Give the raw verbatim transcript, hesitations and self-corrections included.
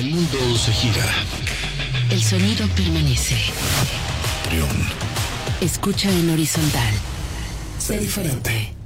El mundo se gira. El sonido permanece. Trión. Escucha en horizontal. Sé diferente.